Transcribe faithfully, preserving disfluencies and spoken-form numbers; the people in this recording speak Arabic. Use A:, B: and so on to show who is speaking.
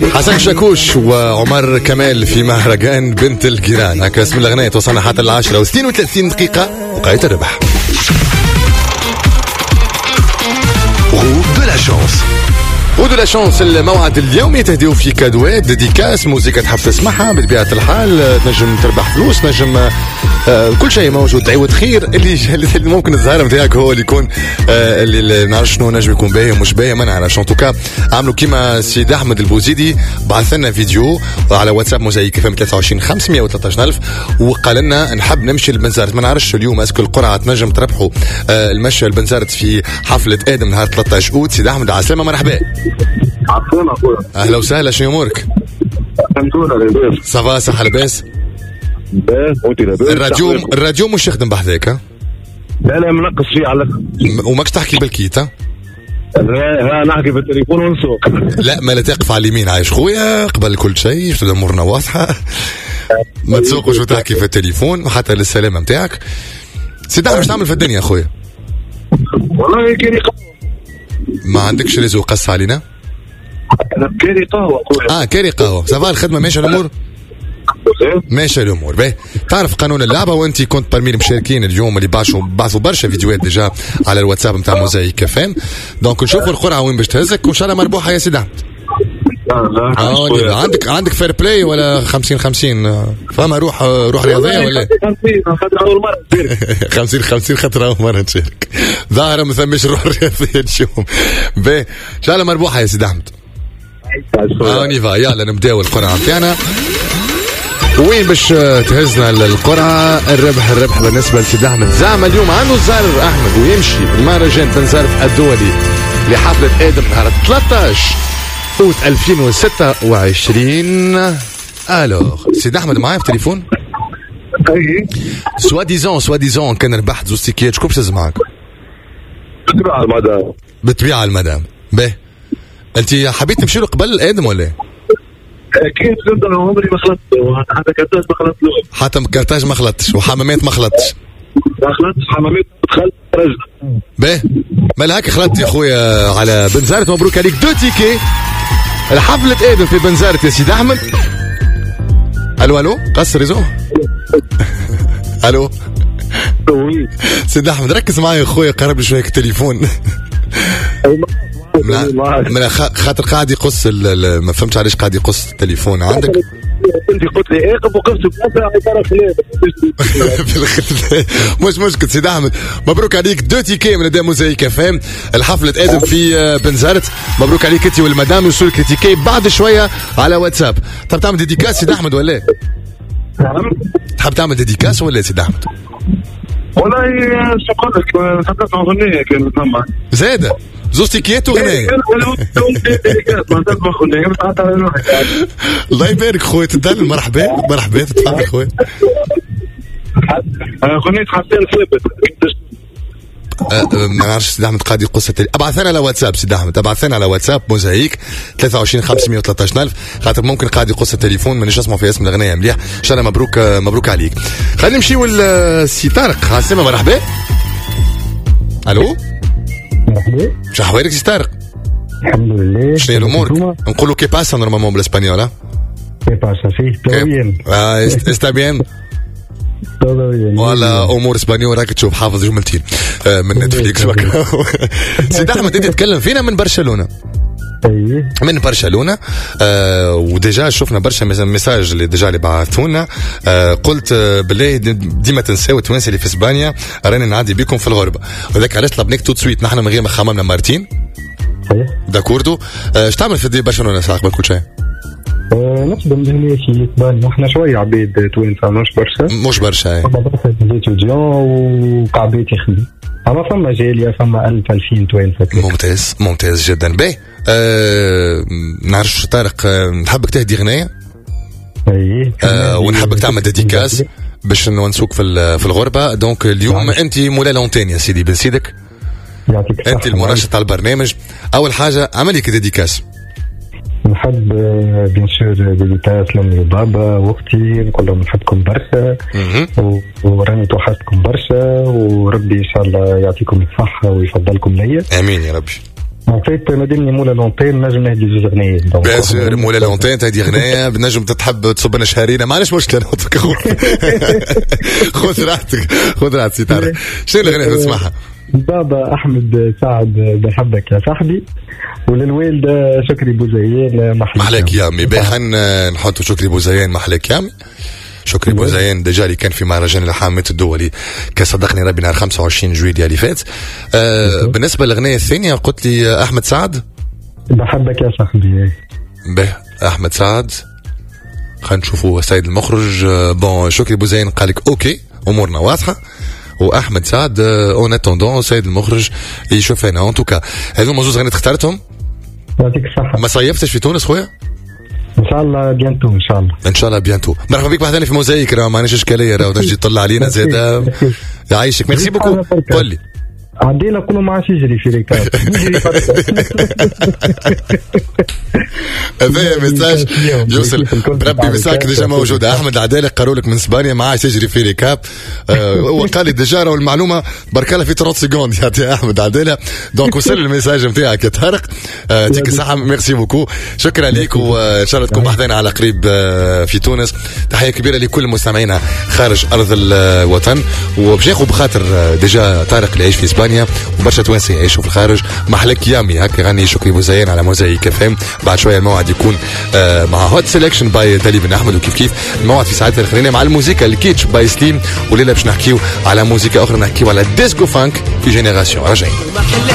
A: حسن شاكوش وعمر كمال في مهرجان بنت الجيران. هكا اسم الأغنية. توصلنا حتى العاشرة واثنين وثلاثين دقيقة وقاية الربح.
B: غو دو لا شانس.
A: غو دو لا شانس الموعد اليومي تهديو في كادوات ديديكاس موسيقى تحب تسمعها بطبيعة الحال. تنجم تربح فلوس، نجم آه كل شيء موجود. تعيود خير اللي, اللي ممكن الظاهر نتاعك هو اللي يكون آه اللي نعرف شنو نجم يكون باهي ومش باهي ما نعرفش. ان توكا عملوا كيما سيد احمد البوزيدي بعث لنا فيديو على واتساب موزايك فم ثلاثة وعشرين خمسمية وثلاثة عشر ألف وقال لنا نحب نمشي لبنزرت. ما نعرفش اليوم اسكو القرعه تنجم تربحوا آه المشي لبنزرت في حفله ادم نهار ثلاثة عشر أوت. سيد احمد عسلامه مرحبا.
C: عفوا اخويا.
A: اهلا وسهلا. شنو امورك؟
C: الحمد لله لاباس.
A: صافا صح لاباس؟
C: باهي وانت لاباس؟
A: الراديو الراديو مش يخدم بحذاك ها؟
C: لا لا منقص فيه على الاخر.
A: وماكش تحكي بالكيت ها؟
C: ها نحكي في التليفون ونسوق.
A: لا ما لا تقف على اليمين عايش خويا قبل كل شيء امورنا واضحه. ما تسوقش وتحكي في التليفون وحتى للسلامه نتاعك. سيدي واش تعمل في الدنيا اخويا؟
C: والله كيري قهوه.
A: ما عندكش ريزو قص علينا؟
C: انا كيري قهوه اخويا.
A: اه كيري قهوه. صافا الخدمه ماشيه الامور؟ ماشي الامور. باهي تعرف قانون اللعبه وانت كنت برمي المشاركين اليوم اللي بعثوا بعثوا برشا فيديوهات ديجا على الواتساب نتاع موزايك فام. دونك نشوفوا القرعه وين باش تهزك وان شاء الله مربوحه يا سيدي احمد. اه عندك عندك فير بلاي ولا خمسين خمسين؟ فما روح روح رياضيه ولا
C: خاطر اول مره نشارك.
A: خمسين خمسين خاطر اول مره نشارك. ظاهره ما ثماش روح رياضيه اليوم. باهي ان شاء الله مربوحه يا سيدي احمد. اه نيفا يلا نبداو القرعه نتاعنا. وين باش تهزنا القرعه؟ الربح الربح بالنسبه لسيدي احمد. زعما اليوم عنده الزهر احمد ويمشي المهرجان بنزرت الدولي لحفله ادم نهار ثلاثة عشر أوت ألفين وستة وعشرين. الوغ سيدي احمد معايا في التليفون؟
C: اي
A: سوا ديزون سوا ديزون كان ربحت زوج تيكيات شكون باش تهز معاك؟
C: بالطبيعه المدام.
A: بالطبيعه المدام. باهي انت حبيت تمشي له قبل ادم ولا؟
C: اكيد زاد انا عمري ما خلطت حتى كرتاج ما خلطت له.
A: حتى كرتاج ما خلطتش وحمامات ما خلطتش.
C: ما خلطتش حمامات دخلت رجل.
A: باهي مال هكا خلطت يا خويا على بنزرت. مبروك عليك دو تيكي الحفلة ادم في بنزرت يا سيدي احمد. الو الو قص ريزو. الو سيدي احمد ركز معايا يا خويا قرب لي شويه التليفون. من خاطر قاعد يقص ما فهمتش علاش قاعد يقص التليفون عندك.
C: انت قلت لي اقف وقفت بلاصه
A: مش مشكل سيدي احمد. مبروك عليك دو تيكي من اداء موزايك فام الحفله ادم في بنزرت. مبروك عليك انت والمدام. يوصلك التيكي بعد شويه على واتساب. تحب تعمل ديديكاس سيدي احمد ولا؟ تحب تعمل ديديكاس ولا سيدي احمد؟
C: والله شكرا لك حطيت اغنيه كانت تسمع
A: زاده زوج تيكيات وغنايه. الله يبارك خويا تدل. مرحبا مرحبا تتفضل خويا.
C: اغنيه حسين ثابت.
A: ما نعرفش سيدي احمد قاعد يقص التلي. ابعثنا على واتساب سيدي احمد. ابعثنا على واتساب موزايك ثلاثة وعشرين خمسمية وثلاثة عشر ألف خاطر ممكن قاعد يقص التليفون مانيش اسمع في اسم الاغنيه مليح. ان شاء الله مبروك مبروك عليك. خلينا نمشيو لسي طارق. عسلامه مرحبا. الو
D: مرحبا.
A: شو احوالك سي طارق؟
D: الحمد لله.
A: شنو الامور؟ نقولوا كي باسا نورمالمون بالاسبانيول.
D: كي باسا فيه تو بيان.
A: اه استا بيان. ولا امور اسبانيول راك تشوف حافظ جملتين من نتفليكس. سيدي احمد انت تتكلم فينا من برشلونه.
D: اي
A: من برشلونه. آه وديجا شفنا برشا ميساج اللي ديجا اللي بعثونا. آه قلت آه بالله ديما تنساو التوانسه اللي في اسبانيا راني نعدي بكم في الغربه وذاك علاش طلبناك تو سويت نحن من غير ما خممنا مرتين.
D: صحيح
A: داكوردو. اش آه تعمل في دي برشلونه ساعه قبل كل شيء؟
D: أه نخدم هنا في اسبانيا. احنا شويه عبيد توانسه مش برشا.
A: مش برشا.
D: فما برشا ديتوديون وقاعدين يخدموا. اما فما جاليه فما ألف ألفين توانسه.
A: ممتاز ممتاز جدا. باهي أه نعرفش طارق نحبك تهدي غنايه.
D: اي
A: أه ونحبك تعمل ديديكاس باش نسوق في في الغربه. دونك اليوم انت مولا لونتين يا سيدي بن سيدك.
D: يعطيك الصحه.
A: انت المرشد على البرنامج. اول حاجه عمل لك ديديكاس.
D: نحب بيان سور ديديكاس لامي وبابا واختي نقول لهم نحبكم برشا وراني توحشتكم برشا وربي ان شاء الله يعطيكم الصحه ويفضلكم ليا.
A: امين يا ربي.
D: عطيت مديني مولا لونتين نجم نهدي زوج اغنيات.
A: بيان سور مولا لونتين تهدي اغنيه بنجم تتحب تصب لنا شهرينا ما عندناش مشكله. خذ راحتك خذ راحتك سي طارق. شنو الاغنيه تسمعها؟
D: بابا احمد سعد بحبك يا صاحبي، وللوالده شكري بوزيان
A: محلك يامي. باهن نحطوا شكري بوزيان محلك يامي. شكري بوزيان ديجا اللي كان في مهرجان الحامات الدولي كصدقني ربي نهار خمسة وعشرين جويلية اللي فات. آه بالنسبه للاغنيه الثانيه قلت لي احمد سعد
D: بحبك يا صاحبي.
A: به احمد سعد خلينا نشوفوا سيد المخرج. بون شكري بوزيان قال لك اوكي امورنا واضحه، واحمد سعد اون اتوندون سيد المخرج يشوف هنا. ان توكا هذوما زوج غنيت اخترتهم.
D: يعطيك الصحه.
A: ما صيفتش في تونس خويا؟
D: ان شاء الله بيانتو ان شاء الله
A: ان شاء الله بيانتو. مرحبا بك واحد ثاني في موزايك راه ما عندناش اشكاليه راه تجي تطلع علينا زاد يعيشك. ميرسي بوكو. قول لي
D: عدينا كله ما عادش يجري في ريكاب
A: هذا ميساج يوصل بربي مساك ديجا موجوده. احمد العدالي قالوا لك من اسبانيا ما عادش يجري في ريكاب. هو قال لي ديجا راه المعلومه برك لها في ثلاثين سكوند يا احمد العدالي. دونك وصل الميساج نتاعك يا طارق. يعطيك الصحه ميرسي بوكو. شكرا لك وان شاء الله تكون بحثنا على قريب في تونس. تحيه كبيره لكل مستمعينا خارج ارض الوطن. وباش ناخذ بخاطر ديجا طارق اللي يعيش في اسبانيا وبرشا توانسه يعيشوا في الخارج محلك يامي هكا غني شكري بوزيان على موزايك اف ام. بعد شويه الموعد يكون آه مع هوت سيلكشن باي دالي بن احمد. وكيف كيف الموعد في ساعتها الاخرانيه مع الموسيقى الكيتش باي سليم. وليله باش نحكيو على موسيقى اخرى نحكيو على ديسكو فانك في جينيراسيون. راجعين.